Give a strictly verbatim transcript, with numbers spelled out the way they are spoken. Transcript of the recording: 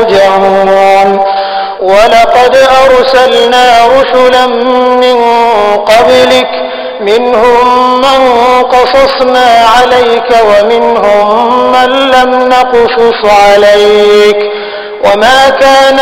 يرجعون ولقد أرسلنا رسلا من قبلك منهم من قصصنا عليك ومنهم من لم نقصص عليك وما كان